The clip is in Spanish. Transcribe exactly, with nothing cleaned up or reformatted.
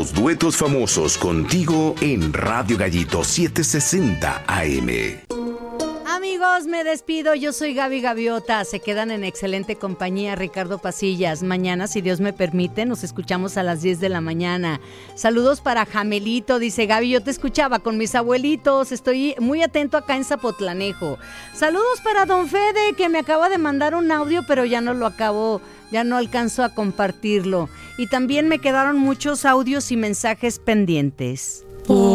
Los duetos famosos contigo en Radio Gallito setecientos sesenta A M. Amigos, me despido. Yo soy Gaby Gaviota. Se quedan en excelente compañía Ricardo Pasillas. Mañana, si Dios me permite, nos escuchamos a las diez de la mañana. Saludos para Jamelito. Dice Gaby, yo te escuchaba con mis abuelitos. Estoy muy atento acá en Zapotlanejo. Saludos para Don Fede, que me acaba de mandar un audio, pero ya no lo acabo, ya no alcanzo a compartirlo. Y también me quedaron muchos audios y mensajes pendientes.